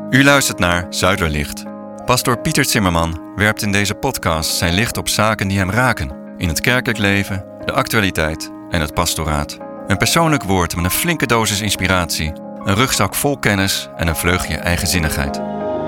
U luistert naar Zuiderlicht. Pastoor Pieter Zimmerman werpt in deze podcast zijn licht op zaken die hem raken. In het kerkelijk leven, de actualiteit en het pastoraat. Een persoonlijk woord met een flinke dosis inspiratie. Een rugzak vol kennis en een vleugje eigenzinnigheid.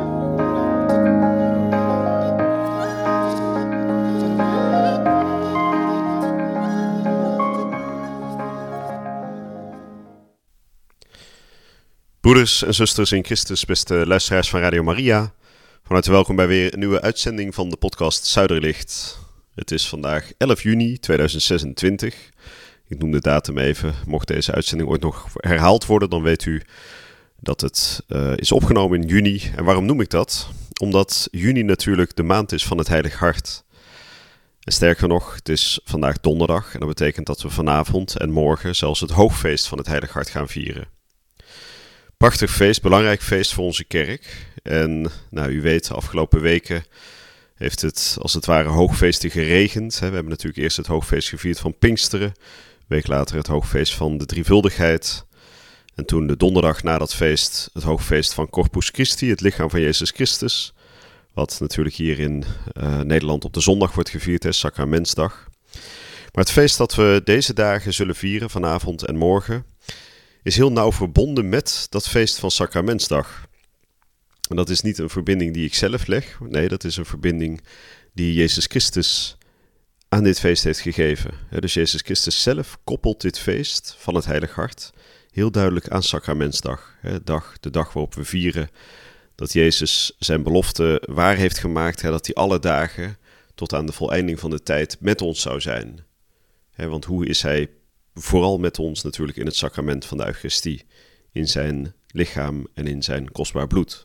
Broeders en zusters in Christus, beste luisteraars van Radio Maria. Van harte welkom bij weer een nieuwe uitzending van de podcast Zuiderlicht. Het is vandaag 11 juni 2026. Ik noem de datum even. Mocht deze uitzending ooit nog herhaald worden, dan weet u dat het is opgenomen in juni. En waarom noem ik dat? Omdat juni natuurlijk de maand is van het Heilig Hart. En sterker nog, het is vandaag donderdag en dat betekent dat we vanavond en morgen zelfs het hoogfeest van het Heilig Hart gaan vieren. Prachtig feest, belangrijk feest voor onze kerk. En u weet, de afgelopen weken heeft het als het ware hoogfeesten geregend. We hebben natuurlijk eerst het hoogfeest gevierd van Pinksteren. Een week later het hoogfeest van de Drievuldigheid. En toen de donderdag na dat feest het hoogfeest van Corpus Christi, het lichaam van Jezus Christus. Wat natuurlijk hier in Nederland op de zondag wordt gevierd, Sacramentsdag. Maar het feest dat we deze dagen zullen vieren, vanavond en morgen, is heel nauw verbonden met dat feest van Sacramentsdag. En dat is niet een verbinding die ik zelf leg. Nee, dat is een verbinding die Jezus Christus aan dit feest heeft gegeven. Dus Jezus Christus zelf koppelt dit feest van het Heilig Hart heel duidelijk aan Sacramentsdag. De dag waarop we vieren dat Jezus zijn belofte waar heeft gemaakt. Dat hij alle dagen tot aan de voleinding van de tijd met ons zou zijn. Want hoe is hij vooral met ons natuurlijk in het sacrament van de Eucharistie, in zijn lichaam en in zijn kostbaar bloed.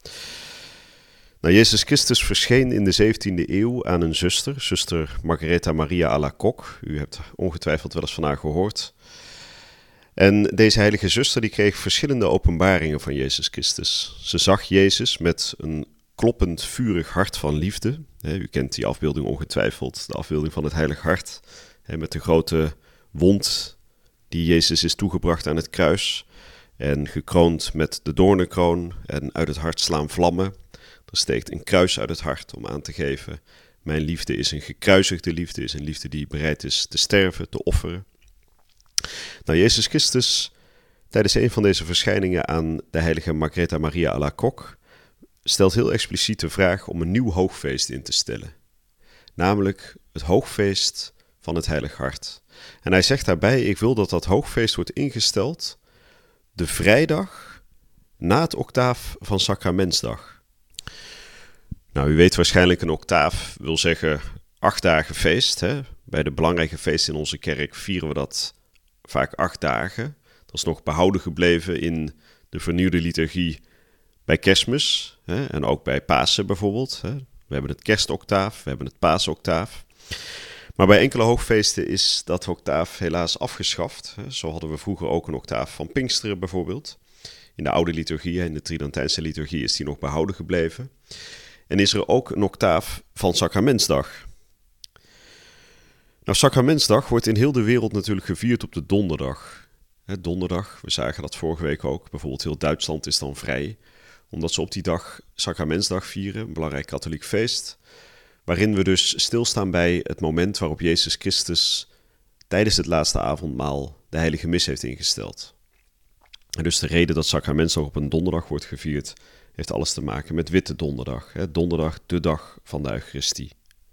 Jezus Christus verscheen in de 17e eeuw aan een zuster Margaretha Maria Alacoque. U hebt ongetwijfeld wel eens van haar gehoord. En deze heilige zuster die kreeg verschillende openbaringen van Jezus Christus. Ze zag Jezus met een kloppend, vurig hart van liefde. U kent die afbeelding ongetwijfeld, de afbeelding van het Heilig Hart, met de grote wond die Jezus is toegebracht aan het kruis en gekroond met de doornenkroon en uit het hart slaan vlammen. Er steekt een kruis uit het hart om aan te geven: mijn liefde is een gekruisigde liefde, is een liefde die bereid is te sterven, te offeren. Jezus Christus, tijdens een van deze verschijningen aan de heilige Margaretha Maria Alacoque, stelt heel expliciet de vraag om een nieuw hoogfeest in te stellen. Namelijk het hoogfeest van het Heilig Hart. En hij zegt daarbij: ik wil dat dat hoogfeest wordt ingesteld de vrijdag na het octaaf van Sacramentsdag. U weet waarschijnlijk, een octaaf wil zeggen 8 dagen feest. Bij de belangrijke feesten in onze kerk vieren we dat vaak 8 dagen. Dat is nog behouden gebleven in de vernieuwde liturgie bij Kerstmis. En ook bij Pasen bijvoorbeeld. We hebben het kerstoctaaf, we hebben het paasoctaaf. Maar bij enkele hoogfeesten is dat octaaf helaas afgeschaft. Zo hadden we vroeger ook een octaaf van Pinksteren bijvoorbeeld. In de oude liturgie, in de Tridentijnse liturgie, is die nog behouden gebleven. En is er ook een octaaf van Sacramentsdag. Sacramentsdag wordt in heel de wereld natuurlijk gevierd op de donderdag. Donderdag, we zagen dat vorige week ook. Bijvoorbeeld heel Duitsland is dan vrij, omdat ze op die dag Sacramentsdag vieren, een belangrijk katholiek feest, waarin we dus stilstaan bij het moment waarop Jezus Christus tijdens het laatste avondmaal de heilige mis heeft ingesteld. En dus de reden dat Sacramentsdag op een donderdag wordt gevierd, heeft alles te maken met Witte Donderdag. Donderdag, de dag van de Eucharistie.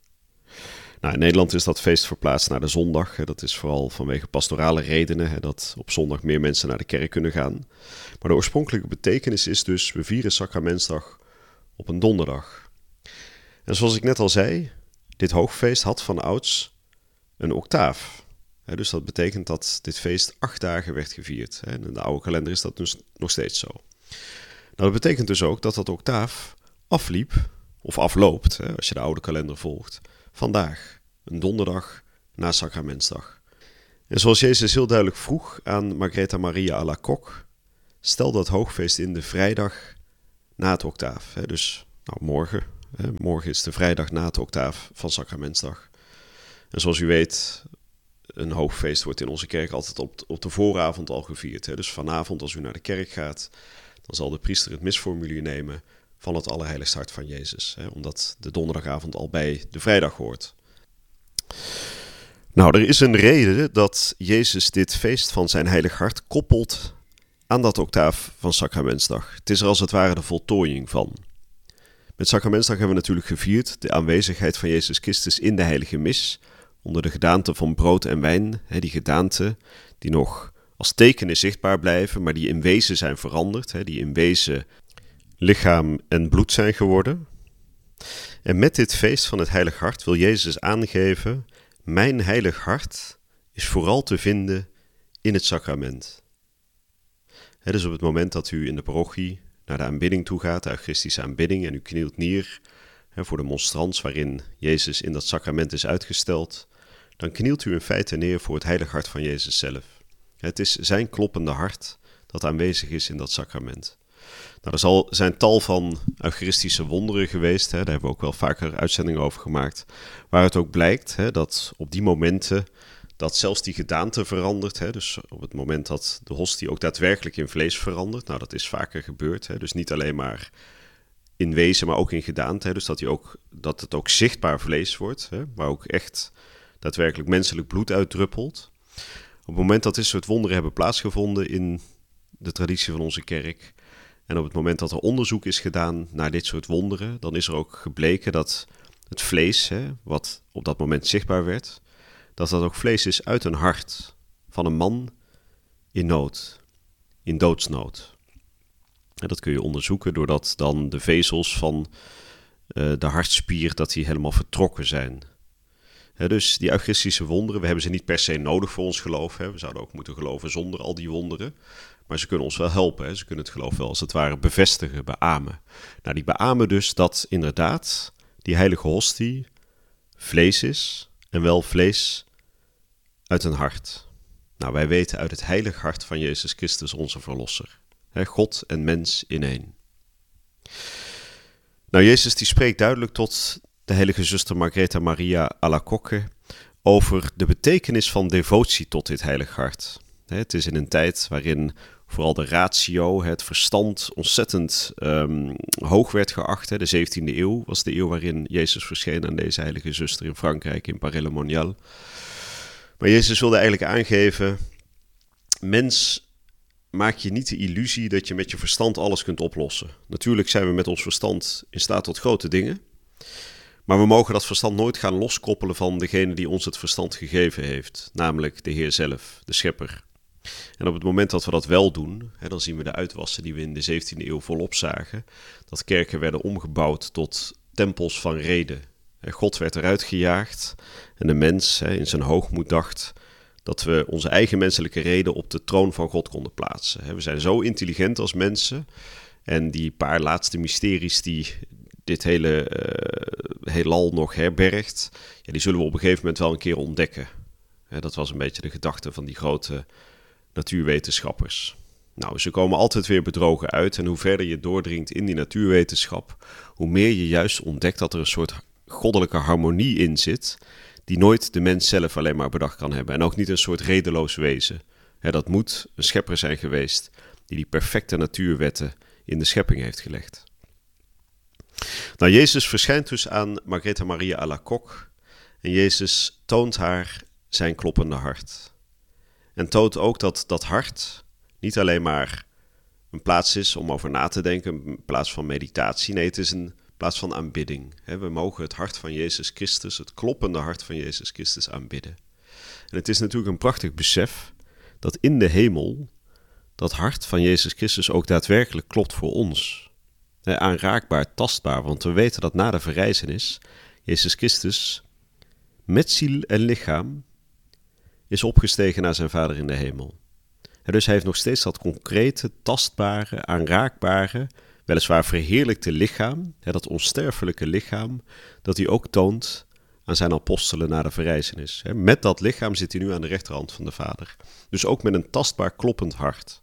In Nederland is dat feest verplaatst naar de zondag. Dat is vooral vanwege pastorale redenen, dat op zondag meer mensen naar de kerk kunnen gaan. Maar de oorspronkelijke betekenis is dus: we vieren Sacramentsdag op een donderdag. En zoals ik net al zei, dit hoogfeest had van ouds een octaaf. Dus dat betekent dat dit feest 8 dagen werd gevierd. In de oude kalender is dat dus nog steeds zo. Dat betekent dus ook dat dat octaaf afliep, of afloopt, als je de oude kalender volgt, vandaag, een donderdag na Sacramentsdag. En zoals Jezus heel duidelijk vroeg aan Margaretha Maria Alacoque, stel dat hoogfeest in de vrijdag na het octaaf. Dus morgen. Morgen is de vrijdag na het octaaf van Sacramentsdag. En zoals u weet, een hoogfeest wordt in onze kerk altijd op de vooravond al gevierd. Dus vanavond, als u naar de kerk gaat, Dan zal de priester het misformulier nemen van het Allerheiligste Hart van Jezus, omdat de donderdagavond al bij de vrijdag hoort. Nou, er is een reden dat Jezus dit feest van zijn heilig hart koppelt aan dat octaaf van Sacramentsdag. Het is er als het ware de voltooiing van. Met Sacramentsdag hebben we natuurlijk gevierd de aanwezigheid van Jezus Christus in de heilige mis, onder de gedaante van brood en wijn, die gedaante die nog als tekenen zichtbaar blijven, maar die in wezen zijn veranderd, die in wezen lichaam en bloed zijn geworden. En met dit feest van het heilig hart wil Jezus aangeven: mijn heilig hart is vooral te vinden in het sacrament. Dus op het moment dat u in de parochie naar de aanbidding toe gaat, de Eucharistische aanbidding, en u knielt neer voor de monstrans waarin Jezus in dat sacrament is uitgesteld, dan knielt u in feite neer voor het heilig hart van Jezus zelf. Het is zijn kloppende hart dat aanwezig is in dat sacrament. Nou, er zijn tal van Eucharistische wonderen geweest, daar hebben we ook wel vaker uitzendingen over gemaakt, waar het ook blijkt dat op die momenten dat zelfs die gedaante verandert. Dus op het moment dat de hostie ook daadwerkelijk in vlees verandert. Nou, dat is vaker gebeurd. Dus niet alleen maar in wezen, maar ook in gedaante. Dus dat het ook zichtbaar vlees wordt. Waar ook echt daadwerkelijk menselijk bloed uitdruppelt. Op het moment dat dit soort wonderen hebben plaatsgevonden in de traditie van onze kerk. En op het moment dat er onderzoek is gedaan naar dit soort wonderen. Dan is er ook gebleken dat het vlees, wat op dat moment zichtbaar werd, dat ook vlees is uit een hart van een man in nood, in doodsnood. En dat kun je onderzoeken doordat dan de vezels van de hartspier, dat die helemaal vertrokken zijn. Dus die Eucharistische wonderen, we hebben ze niet per se nodig voor ons geloof. We zouden ook moeten geloven zonder al die wonderen. Maar ze kunnen ons wel helpen. Ze kunnen het geloof wel als het ware bevestigen, beamen. Nou, die beamen dus dat inderdaad die heilige hostie vlees is en wel vlees uit een hart. Nou, wij weten uit het heilig hart van Jezus Christus onze verlosser. God en mens in één. Nou, Jezus die spreekt duidelijk tot de heilige zuster Margaretha Maria Alacoque over de betekenis van devotie tot dit heilig hart. Het is in een tijd waarin vooral de ratio, het verstand, ontzettend hoog werd geacht. De 17e eeuw was de eeuw waarin Jezus verscheen aan deze heilige zuster in Frankrijk, in Paray-le-Monial. Maar Jezus wilde eigenlijk aangeven: mens, maak je niet de illusie dat je met je verstand alles kunt oplossen. Natuurlijk zijn we met ons verstand in staat tot grote dingen, maar we mogen dat verstand nooit gaan loskoppelen van degene die ons het verstand gegeven heeft, namelijk de Heer zelf, de Schepper. En op het moment dat we dat wel doen, dan zien we de uitwassen die we in de 17e eeuw volop zagen, dat kerken werden omgebouwd tot tempels van reden. God werd eruit gejaagd en de mens in zijn hoogmoed dacht dat we onze eigen menselijke reden op de troon van God konden plaatsen. We zijn zo intelligent als mensen en die paar laatste mysteries die dit hele heelal nog herbergt, die zullen we op een gegeven moment wel een keer ontdekken. Dat was een beetje de gedachte van die grote natuurwetenschappers. Nou, ze komen altijd weer bedrogen uit en hoe verder je doordringt in die natuurwetenschap, hoe meer je juist ontdekt dat er een soort goddelijke harmonie in zit, die nooit de mens zelf alleen maar bedacht kan hebben. En ook niet een soort redeloos wezen. Dat moet een schepper zijn geweest die perfecte natuurwetten in de schepping heeft gelegd. Nou, Jezus verschijnt dus aan Margaretha Maria Alacoque en Jezus toont haar zijn kloppende hart. En toont ook dat dat hart niet alleen maar een plaats is om over na te denken, een plaats van meditatie. Nee, het is een plaats van aanbidding. We mogen het hart van Jezus Christus, het kloppende hart van Jezus Christus aanbidden. En het is natuurlijk een prachtig besef dat in de hemel dat hart van Jezus Christus ook daadwerkelijk klopt voor ons. Aanraakbaar, tastbaar, want we weten dat na de verrijzenis Jezus Christus met ziel en lichaam is opgestegen naar zijn Vader in de hemel. Dus hij heeft nog steeds dat concrete, tastbare, aanraakbare, weliswaar verheerlijkte lichaam, dat onsterfelijke lichaam, dat hij ook toont aan zijn apostelen na de verrijzenis. Met dat lichaam zit hij nu aan de rechterhand van de Vader. Dus ook met een tastbaar kloppend hart.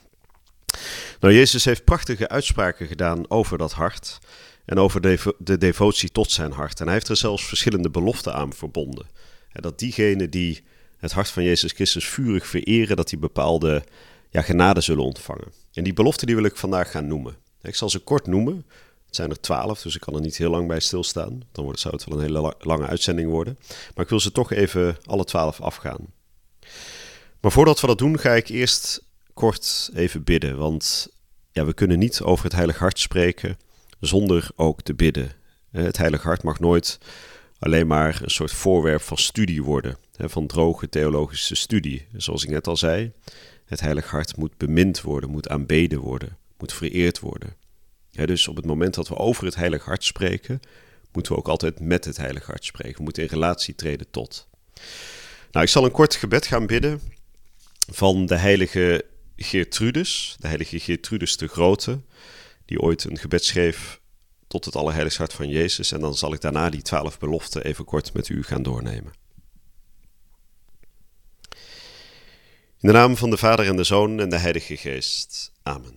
Nou, Jezus heeft prachtige uitspraken gedaan over dat hart en over de devotie tot zijn hart. En hij heeft er zelfs verschillende beloften aan verbonden. Dat diegenen die het hart van Jezus Christus vurig vereren, dat die bepaalde genade zullen ontvangen. En die beloften die wil ik vandaag gaan noemen. Ik zal ze kort noemen. Het zijn er 12, dus ik kan er niet heel lang bij stilstaan. Dan zou het wel een hele lange uitzending worden. Maar ik wil ze toch even alle 12 afgaan. Maar voordat we dat doen, ga ik eerst kort even bidden. Want we kunnen niet over het Heilig Hart spreken zonder ook te bidden. Het Heilig Hart mag nooit alleen maar een soort voorwerp van studie worden. Van droge theologische studie. Zoals ik net al zei, het Heilig Hart moet bemind worden, moet aanbeden worden, moet vereerd worden. Dus op het moment dat we over het Heilig Hart spreken, moeten we ook altijd met het Heilig Hart spreken. We moeten in relatie treden tot. Nou, ik zal een kort gebed gaan bidden van de heilige Geertrudis, de heilige Geertrudis de Grote, die ooit een gebed schreef tot het Allerheiligste Hart van Jezus. En dan zal ik daarna die 12 beloften even kort met u gaan doornemen. In de naam van de Vader en de Zoon en de Heilige Geest. Amen.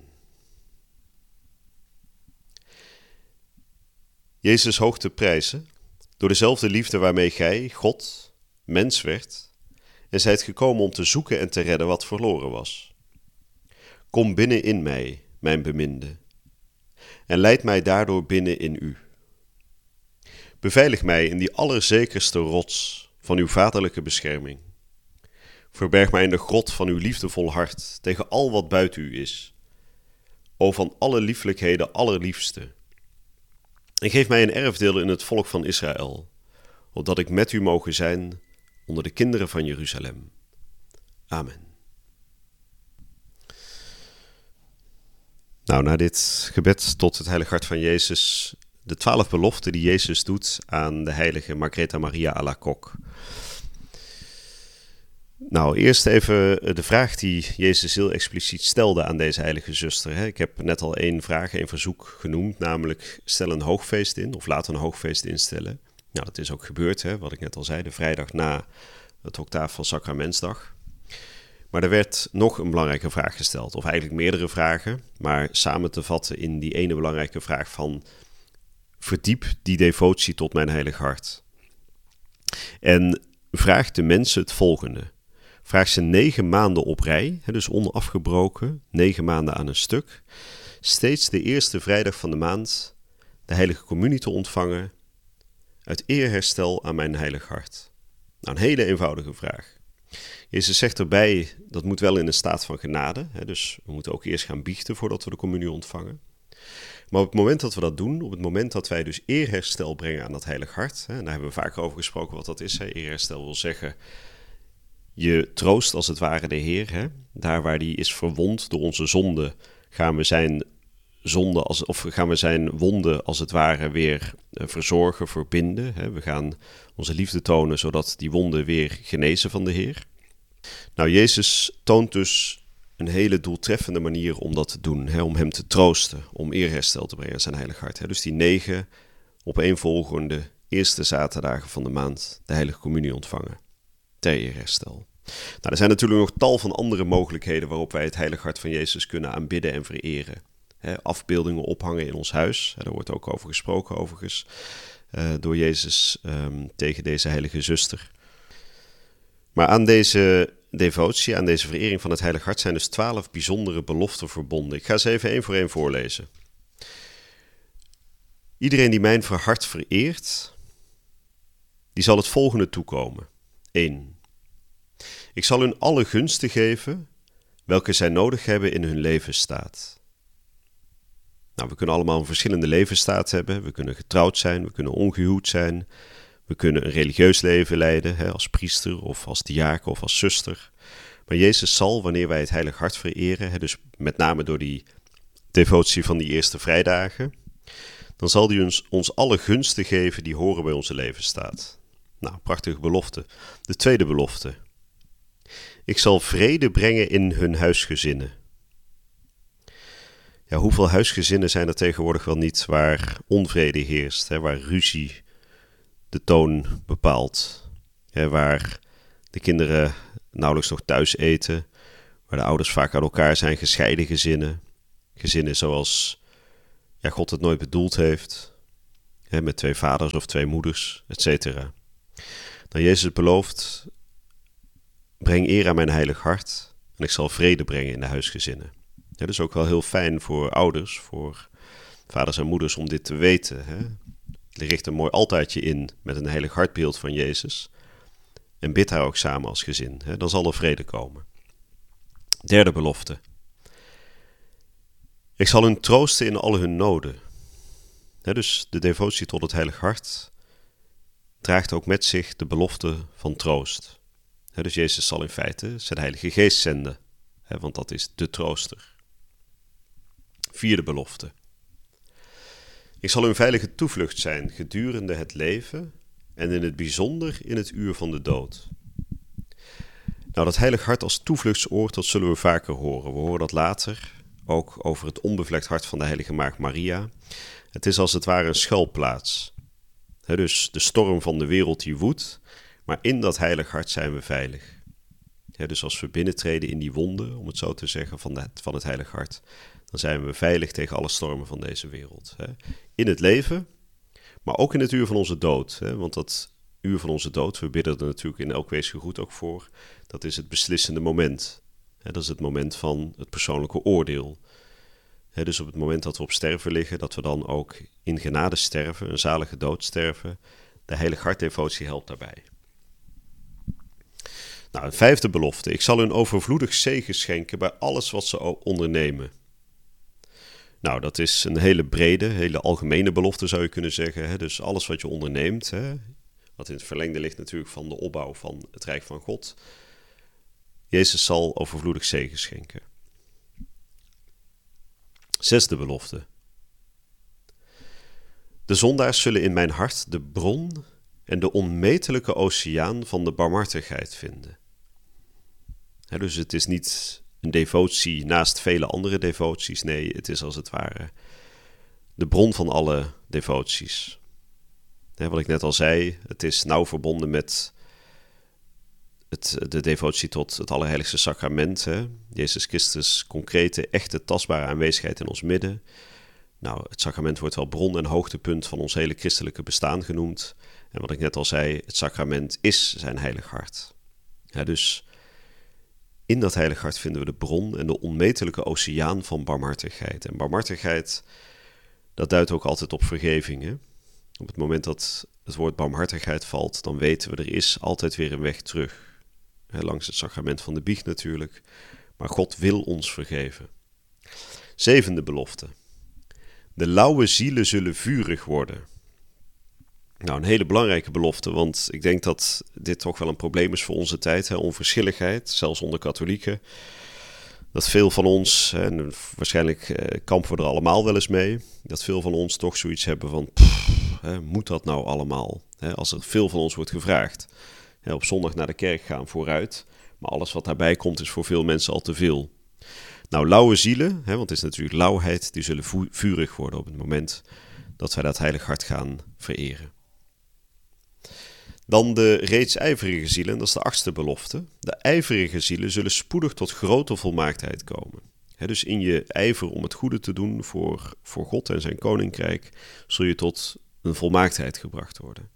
Jezus hoog te prijzen, door dezelfde liefde waarmee gij, God, mens werd, en zijt gekomen om te zoeken en te redden wat verloren was. Kom binnen in mij, mijn beminde, en leid mij daardoor binnen in u. Beveilig mij in die allerzekerste rots van uw vaderlijke bescherming. Verberg mij in de grot van uw liefdevol hart tegen al wat buiten u is. O van alle lieflijkheden allerliefste. En geef mij een erfdeel in het volk van Israël, opdat ik met u mogen zijn onder de kinderen van Jeruzalem. Amen. Nou, na dit gebed tot het Heilig Hart van Jezus, de 12 beloften die Jezus doet aan de heilige Margaretha Maria Alacoque. Nou, eerst even de vraag die Jezus heel expliciet stelde aan deze heilige zuster. Ik heb net al één verzoek genoemd, namelijk stel een hoogfeest in, of laat een hoogfeest instellen. Nou, dat is ook gebeurd, wat ik net al zei, de vrijdag na het octaaf van Sacramentsdag. Maar er werd nog een belangrijke vraag gesteld, of eigenlijk meerdere vragen, maar samen te vatten in die ene belangrijke vraag van verdiep die devotie tot mijn heilig hart. En vraag de mensen het volgende. Vraag ze 9 maanden op rij, dus onafgebroken, 9 maanden aan een stuk, steeds de eerste vrijdag van de maand de heilige communie te ontvangen, uit eerherstel aan mijn heilig hart. Nou, een hele eenvoudige vraag. Jezus zegt erbij, dat moet wel in een staat van genade, dus we moeten ook eerst gaan biechten voordat we de communie ontvangen. Maar op het moment dat we dat doen, op het moment dat wij dus eerherstel brengen aan dat heilig hart, en daar hebben we vaker over gesproken wat dat is. Eerherstel wil zeggen, je troost als het ware de Heer. Daar waar die is verwond door onze zonde, gaan we zijn wonden als het ware weer verzorgen, verbinden. We gaan onze liefde tonen, zodat die wonden weer genezen van de Heer. Nou, Jezus toont dus een hele doeltreffende manier om dat te doen. Om hem te troosten, om eerherstel te brengen aan zijn heilig hart. Dus die 9 opeenvolgende eerste zaterdagen van de maand de heilige communie ontvangen. Ter eerherstel. Nou, er zijn natuurlijk nog tal van andere mogelijkheden waarop wij het heilig hart van Jezus kunnen aanbidden en vereren. Afbeeldingen ophangen in ons huis. Daar wordt ook over gesproken overigens door Jezus tegen deze heilige zuster. Maar aan deze devotie, aan deze verering van het heilig hart zijn dus 12 bijzondere beloften verbonden. Ik ga ze even één voor één voorlezen. Iedereen die mijn hart vereert, die zal het volgende toekomen. 1. Ik zal hun alle gunsten geven welke zij nodig hebben in hun levensstaat. Nou, we kunnen allemaal een verschillende levensstaat hebben. We kunnen getrouwd zijn, we kunnen ongehuwd zijn. We kunnen een religieus leven leiden, als priester of als diaken of als zuster. Maar Jezus zal, wanneer wij het heilig hart vereren, dus met name door die devotie van die eerste vrijdagen, dan zal hij ons alle gunsten geven die horen bij onze levensstaat. Nou, prachtige belofte. De tweede belofte. Ik zal vrede brengen in hun huisgezinnen. Ja, hoeveel huisgezinnen zijn er tegenwoordig wel niet waar onvrede heerst, waar ruzie de toon bepaalt, waar de kinderen nauwelijks nog thuis eten, waar de ouders vaak aan elkaar zijn, gescheiden gezinnen, gezinnen zoals God het nooit bedoeld heeft, met 2 vaders of 2 moeders, etc. Dan Jezus belooft, breng eer aan mijn heilig hart, En ik zal vrede brengen in de huisgezinnen. Ja, dus ook wel heel fijn voor ouders, voor vaders en moeders om dit te weten. Hè? Richt een mooi altaartje in met een heilig hartbeeld van Jezus. En bid daar ook samen als gezin. Hè? Dan zal er vrede komen. Derde belofte. Ik zal hun troosten in al hun noden. Hè, dus de devotie tot het heilig hart draagt ook met zich de belofte van troost. Hè, dus Jezus zal in feite zijn heilige geest zenden. Hè, want dat is de trooster. Vierde belofte. Ik zal hun veilige toevlucht zijn gedurende het leven en in het bijzonder in het uur van de dood. Nou, dat heilig hart als toevluchtsoord, dat zullen we vaker horen. We horen dat later ook over het onbevlekt hart van de heilige maagd Maria. Het is als het ware een schuilplaats. Dus de storm van de wereld die woedt, maar in dat heilig hart zijn we veilig. Dus als we binnentreden in die wonden, om het zo te zeggen, van het heilig hart, dan zijn we veilig tegen alle stormen van deze wereld. In het leven, maar ook in het uur van onze dood. Want dat uur van onze dood, we bidden er natuurlijk in elk weesgeroet ook voor, dat is het beslissende moment. Dat is het moment van het persoonlijke oordeel. Dus op het moment dat we op sterven liggen, dat we dan ook in genade sterven, een zalige dood sterven. De heilig hartdevotie helpt daarbij. Nou, een vijfde belofte. Ik zal hun overvloedig zegen schenken bij alles wat ze ondernemen. Nou, dat is een hele brede, hele algemene belofte zou je kunnen zeggen. Dus alles wat je onderneemt, wat in het verlengde ligt natuurlijk van de opbouw van het Rijk van God. Jezus zal overvloedig zegen schenken. Zesde belofte. De zondaars zullen in mijn hart de bron en de onmetelijke oceaan van de barmhartigheid vinden. Dus het is niet een devotie naast vele andere devoties. Nee, het is als het ware de bron van alle devoties. Wat ik net al zei, het is nauw verbonden met de devotie tot het Allerheiligste Sacrament. Jezus Christus, concrete, echte, tastbare aanwezigheid in ons midden. Nou, het sacrament wordt wel bron en hoogtepunt van ons hele christelijke bestaan genoemd. En wat ik net al zei, het sacrament is zijn heilig hart. Dus in dat heilig hart vinden we de bron en de onmetelijke oceaan van barmhartigheid. En barmhartigheid, dat duidt ook altijd op vergeving. Hè? Op het moment dat het woord barmhartigheid valt, dan weten we, er is altijd weer een weg terug. Langs het sacrament van de biecht natuurlijk. Maar God wil ons vergeven. Zevende belofte. De lauwe zielen zullen vurig worden. Nou, een hele belangrijke belofte, want ik denk dat dit toch wel een probleem is voor onze tijd. Onverschilligheid, zelfs onder katholieken. Dat veel van ons, en waarschijnlijk kampen we er allemaal wel eens mee, dat veel van ons toch zoiets hebben van, moet dat nou allemaal? Als er veel van ons wordt gevraagd. Op zondag naar de kerk gaan vooruit, maar alles wat daarbij komt is voor veel mensen al te veel. Nou, lauwe zielen, want het is natuurlijk lauwheid, die zullen vurig worden op het moment dat wij dat heilig hart gaan vereren. Dan de reeds ijverige zielen, dat is de achtste belofte. De ijverige zielen zullen spoedig tot grote volmaaktheid komen. Dus in je ijver om het goede te doen voor God en zijn koninkrijk, zul je tot een volmaaktheid gebracht worden.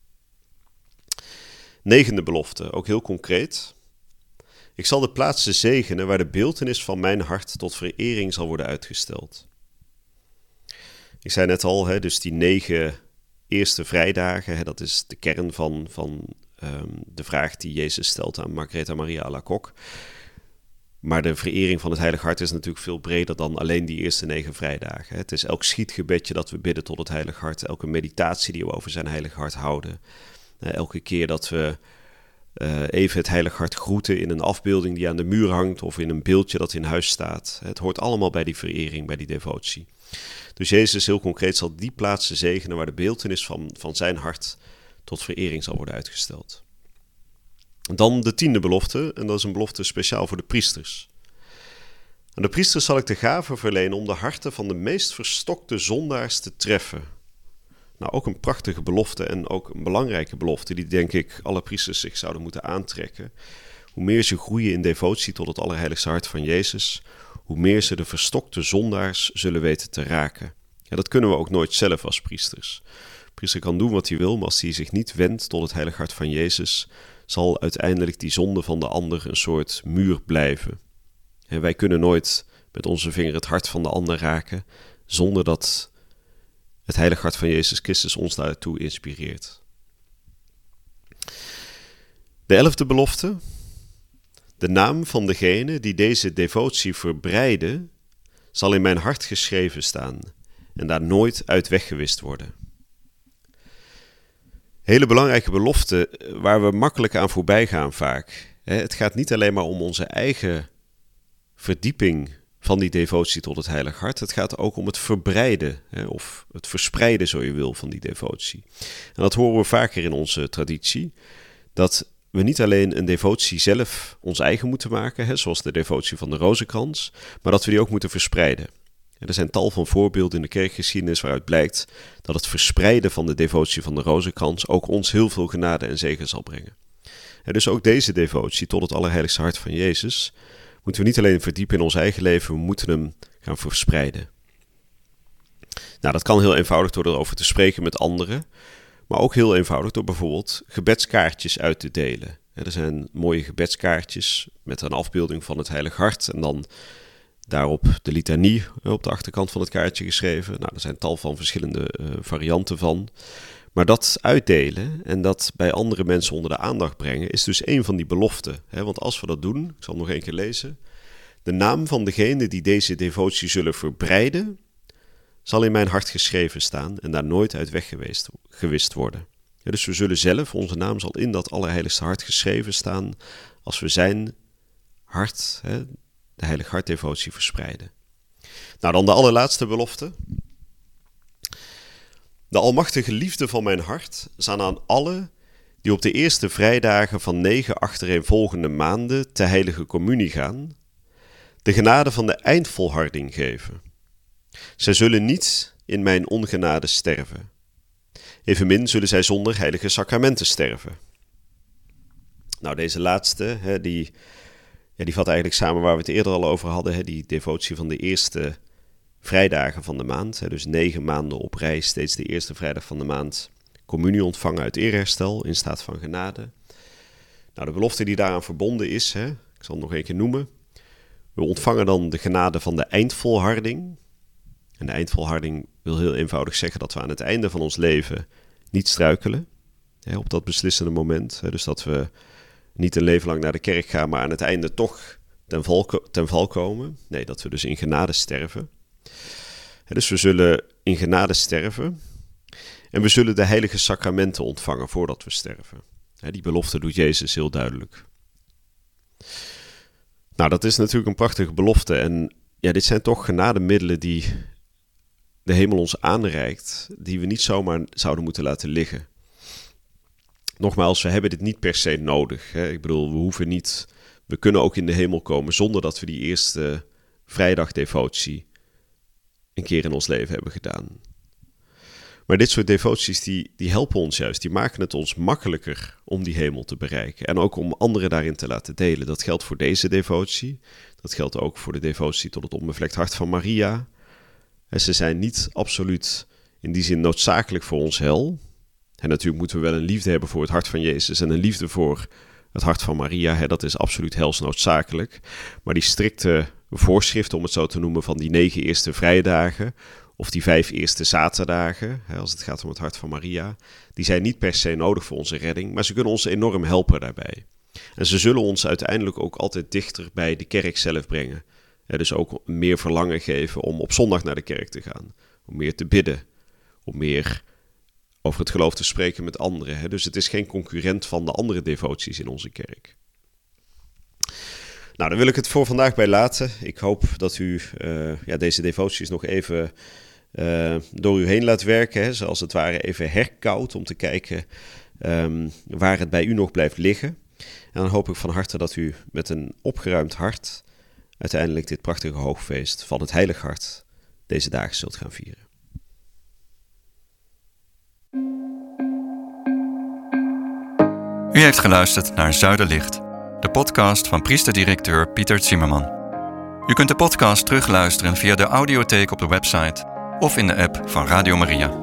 Negende belofte, ook heel concreet. Ik zal de plaatsen zegenen waar de beeltenis van mijn hart tot verering zal worden uitgesteld. Ik zei net al, dus die 9 eerste vrijdagen, dat is de kern van de vraag die Jezus stelt aan Margaretha Maria Alacoque. Maar de verering van het Heilig Hart is natuurlijk veel breder dan alleen die eerste 9 vrijdagen. Het is elk schietgebedje dat we bidden tot het Heilig Hart, elke meditatie die we over zijn Heilig Hart houden. Elke keer dat we even het Heilig Hart groeten in een afbeelding die aan de muur hangt of in een beeldje dat in huis staat. Het hoort allemaal bij die verering, bij die devotie. Dus Jezus heel concreet zal die plaatsen zegenen waar de beeltenis van zijn hart tot verering zal worden uitgesteld. Dan de 10e belofte, en dat is een belofte speciaal voor de priesters. Aan de priesters zal ik de gave verlenen om de harten van de meest verstokte zondaars te treffen. Nou, ook een prachtige belofte en ook een belangrijke belofte die denk ik alle priesters zich zouden moeten aantrekken. Hoe meer ze groeien in devotie tot het Allerheiligste Hart van Jezus, hoe meer ze de verstokte zondaars zullen weten te raken. Ja, dat kunnen we ook nooit zelf als priesters. De priester kan doen wat hij wil, maar als hij zich niet wendt tot het Heilig Hart van Jezus, zal uiteindelijk die zonde van de ander een soort muur blijven. Wij kunnen nooit met onze vinger het hart van de ander raken zonder dat het heilige hart van Jezus Christus ons daartoe inspireert. De 11e belofte. De naam van degene die deze devotie verbreiden, zal in mijn hart geschreven staan en daar nooit uit weggewist worden. Hele belangrijke belofte waar we makkelijk aan voorbij gaan vaak. Het gaat niet alleen maar om onze eigen verdieping van die devotie tot het heilige hart. Het gaat ook om het verbreiden, of het verspreiden, zo je wil, van die devotie. En dat horen we vaker in onze traditie, dat we niet alleen een devotie zelf ons eigen moeten maken, zoals de devotie van de rozenkrans, maar dat we die ook moeten verspreiden. En er zijn tal van voorbeelden in de kerkgeschiedenis waaruit blijkt dat het verspreiden van de devotie van de rozenkrans ook ons heel veel genade en zegen zal brengen. En dus ook deze devotie tot het Allerheiligste Hart van Jezus moeten we niet alleen verdiepen in ons eigen leven, we moeten hem gaan verspreiden. Nou, dat kan heel eenvoudig door erover te spreken met anderen, maar ook heel eenvoudig door bijvoorbeeld gebedskaartjes uit te delen. Er zijn mooie gebedskaartjes met een afbeelding van het Heilige Hart en dan daarop de litanie op de achterkant van het kaartje geschreven. Nou, er zijn tal van verschillende varianten van. Maar dat uitdelen en dat bij andere mensen onder de aandacht brengen is dus een van die beloften. Want als we dat doen, ik zal hem nog één keer lezen. De naam van degene die deze devotie zullen verbreiden, zal in mijn hart geschreven staan en daar nooit uit weggewist worden. Dus we zullen zelf, onze naam zal in dat Allerheiligste Hart geschreven staan als we zijn hart, de Heilige Hartdevotie, verspreiden. Nou, dan de allerlaatste belofte. De almachtige liefde van mijn hart zal aan alle die op de eerste vrijdagen van 9 achtereenvolgende maanden te heilige communie gaan, de genade van de eindvolharding geven. Zij zullen niet in mijn ongenade sterven. Evenmin zullen zij zonder heilige sacramenten sterven. Nou, deze laatste, die vat eigenlijk samen waar we het eerder al over hadden, die devotie van de eerste vrijdagen van de maand. Dus 9 maanden op rij, steeds de eerste vrijdag van de maand communie ontvangen uit eerherstel in staat van genade. Nou, de belofte die daaraan verbonden is, ik zal het nog een keer noemen. We ontvangen dan de genade van de eindvolharding. En de eindvolharding wil heel eenvoudig zeggen dat we aan het einde van ons leven niet struikelen. Op dat beslissende moment. Dus dat we niet een leven lang naar de kerk gaan, maar aan het einde toch ten val komen. Nee, dat we dus in genade sterven. Dus we zullen in genade sterven. En we zullen de heilige sacramenten ontvangen voordat we sterven. Die belofte doet Jezus heel duidelijk. Nou, dat is natuurlijk een prachtige belofte. En ja, dit zijn toch genademiddelen die de hemel ons aanreikt, die we niet zomaar zouden moeten laten liggen. Nogmaals, we hebben dit niet per se nodig. Ik bedoel, we kunnen ook in de hemel komen zonder dat we die eerste vrijdagdevotie een keer in ons leven hebben gedaan. Maar dit soort devoties die helpen ons juist, die maken het ons makkelijker om die hemel te bereiken. En ook om anderen daarin te laten delen. Dat geldt voor deze devotie, dat geldt ook voor de devotie tot het onbevlekt hart van Maria. En ze zijn niet absoluut in die zin noodzakelijk voor ons hel. En natuurlijk moeten we wel een liefde hebben voor het hart van Jezus en een liefde voor het hart van Maria. Dat is absoluut helsnoodzakelijk. Maar die strikte voorschriften, om het zo te noemen, van die 9 eerste vrijdagen of die 5 eerste zaterdagen, als het gaat om het hart van Maria, die zijn niet per se nodig voor onze redding, maar ze kunnen ons enorm helpen daarbij. En ze zullen ons uiteindelijk ook altijd dichter bij de kerk zelf brengen. Dus ook meer verlangen geven om op zondag naar de kerk te gaan. Om meer te bidden. Om meer over het geloof te spreken met anderen. Dus het is geen concurrent van de andere devoties in onze kerk. Nou, daar wil ik het voor vandaag bij laten. Ik hoop dat u deze devoties nog even door u heen laat werken. Zoals het ware even herkoudt om te kijken waar het bij u nog blijft liggen. En dan hoop ik van harte dat u met een opgeruimd hart uiteindelijk dit prachtige hoogfeest van het Heilig Hart deze dagen zult gaan vieren. U heeft geluisterd naar Zuiderlicht, de podcast van priester-directeur Pieter Zimmerman. U kunt de podcast terugluisteren via de audiotheek op de website of in de app van Radio Maria.